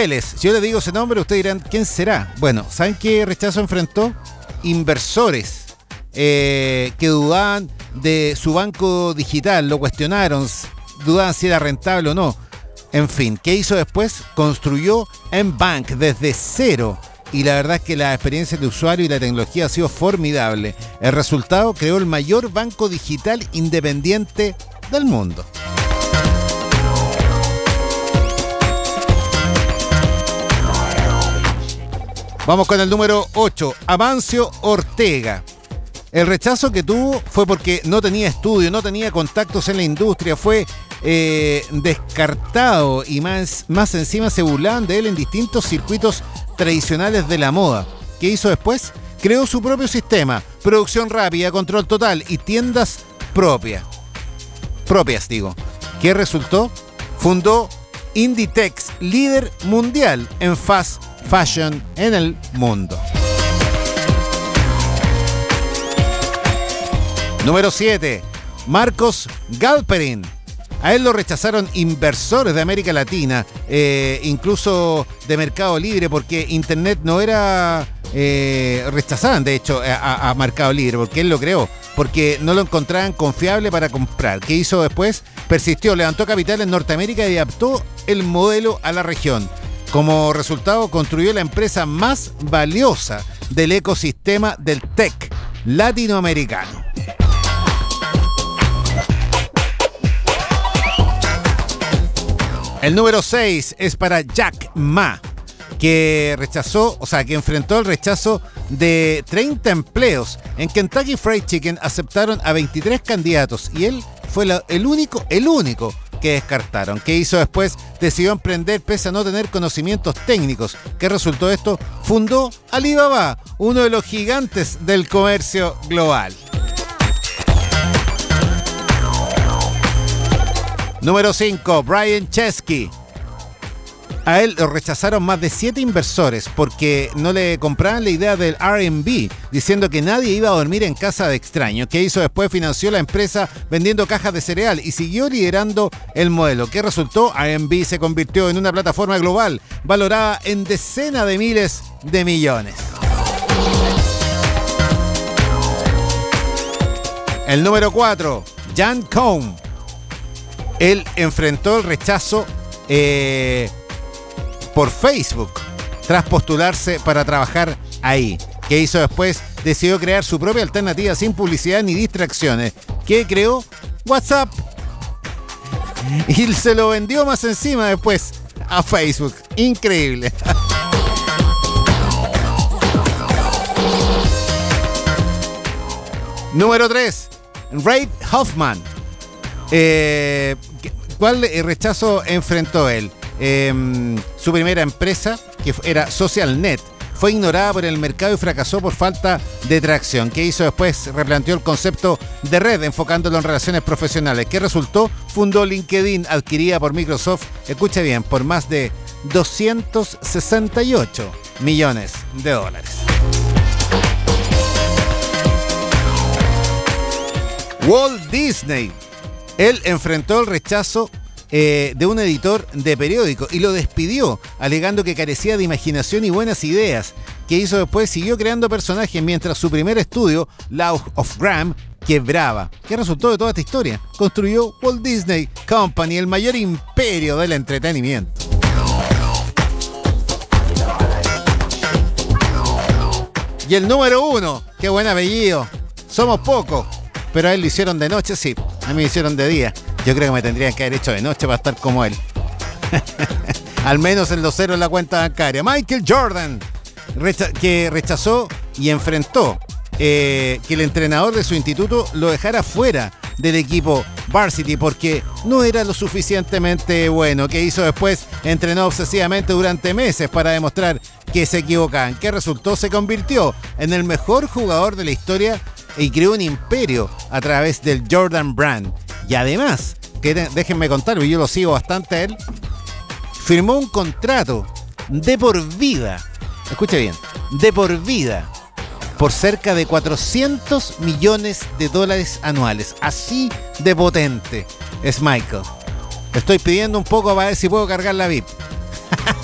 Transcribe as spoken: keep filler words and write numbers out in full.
Vélez. Si yo le digo ese nombre, ustedes dirán, ¿quién será? Bueno, ¿saben qué rechazo enfrentó? Inversores eh, que dudaban de su banco digital, lo cuestionaron, dudaban si era rentable o no. En fin, ¿qué hizo después? Construyó mBank desde cero. Y la verdad es que la experiencia de usuario y la tecnología ha sido formidable. El resultado, creó el mayor banco digital independiente del mundo. Vamos con el número ocho, Amancio Ortega. El rechazo que tuvo fue porque no tenía estudio, no tenía contactos en la industria, fue eh, descartado y más, más encima se burlaban de él en distintos circuitos tradicionales de la moda. ¿Qué hizo después? Creó su propio sistema, producción rápida, control total y tiendas propias. Propias, digo. ¿Qué resultó? Fundó Inditex, líder mundial en fast fashion en el mundo. Número siete, Marcos Galperin. A él lo rechazaron inversores de América Latina, eh, incluso de Mercado Libre, porque Internet no era... Eh, rechazaban, de hecho, a, a Mercado Libre, porque él lo creó, porque no lo encontraban confiable para comprar. ¿Qué hizo después? Persistió, levantó capital en Norteamérica y adaptó el modelo a la región. Como resultado, construyó la empresa más valiosa del ecosistema del tech latinoamericano. El número seis es para Jack Ma, que rechazó, o sea, que enfrentó el rechazo de treinta empleos. En Kentucky Fried Chicken aceptaron a veintitrés candidatos y él fue la, el único, el único que descartaron. ¿Qué hizo después? Decidió emprender pese a no tener conocimientos técnicos. ¿Qué resultó de esto? Fundó Alibaba, uno de los gigantes del comercio global. Número cinco, Brian Chesky. A él lo rechazaron más de siete inversores porque no le compraban la idea del Airbnb, diciendo que nadie iba a dormir en casa de extraños. ¿Qué hizo después? Financió la empresa vendiendo cajas de cereal y siguió liderando el modelo. ¿Qué resultó? Airbnb se convirtió en una plataforma global valorada en decenas de miles de millones. El número cuatro, Jan Koum. Él enfrentó el rechazo eh, por Facebook tras postularse para trabajar ahí. ¿Qué hizo después? Decidió crear su propia alternativa sin publicidad ni distracciones. ¿Qué creó? WhatsApp. Y se lo vendió más encima después a Facebook. Increíble. Número tres, Reid Hoffman. Eh, ¿Cuál rechazo enfrentó él? Eh, su primera empresa, que era SocialNet, fue ignorada por el mercado y fracasó por falta de tracción. ¿Qué hizo después? Replanteó el concepto de red, enfocándolo en relaciones profesionales. ¿Qué resultó? Fundó LinkedIn, adquirida por Microsoft, escucha bien, por más de doscientos sesenta y ocho millones de dólares. Walt Disney. Él enfrentó el rechazo eh, de un editor de periódico y lo despidió, alegando que carecía de imaginación y buenas ideas. ¿Qué hizo después? Siguió creando personajes mientras su primer estudio, Law of Gram, quebraba. ¿Qué resultó de toda esta historia? Construyó Walt Disney Company, el mayor imperio del entretenimiento. Y el número uno, qué buen apellido. Somos pocos, pero a él lo hicieron de noche, sí. A mí me hicieron de día. Yo creo que me tendrían que haber hecho de noche para estar como él. Al menos en los ceros en la cuenta bancaria. Michael Jordan, recha- que rechazó y enfrentó eh, que el entrenador de su instituto lo dejara fuera del equipo Varsity porque no era lo suficientemente bueno. ¿Qué hizo después? Entrenó obsesivamente durante meses para demostrar que se equivocaban. ¿Qué resultó? Se convirtió en el mejor jugador de la historia y creó un imperio a través del Jordan Brand. Y además, que déjenme contarlo, yo lo sigo bastante a él, firmó un contrato de por vida, escuche bien, de por vida, por cerca de cuatrocientos millones de dólares anuales. Así de potente es Michael. Estoy pidiendo un poco para ver si puedo cargar la V I P.